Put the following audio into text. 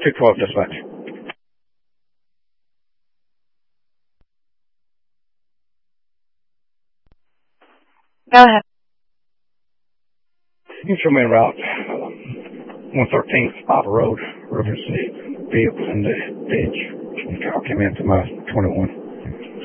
212 dispatch. Go ahead. Mutual main route, 113th Bible Road, River City. Vehicles in the ditch. The car came into my 21.